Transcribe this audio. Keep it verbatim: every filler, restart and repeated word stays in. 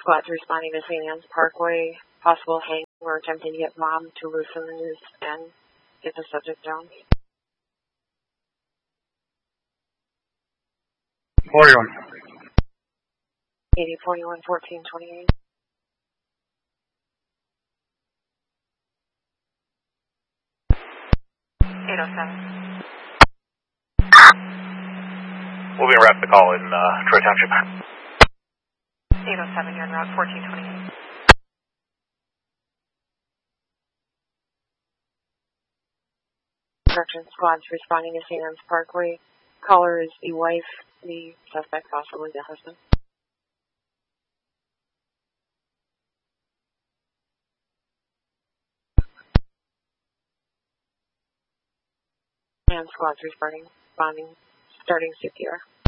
Squad's responding to Saint Anne's Parkway. Possible hang or attempting to get mom to loosen the noose and get the subject down. forty-one. eighty forty-one fourteen twenty-eight. eight oh seven. We'll be wrap the call in uh, Troy Township. eight oh seven, you're en route fourteen twenty-eight. Correction Squad's responding to Saint Anne's Parkway. Caller is the wife, the suspect possibly the husband. And Squad's responding, responding, starting C P R.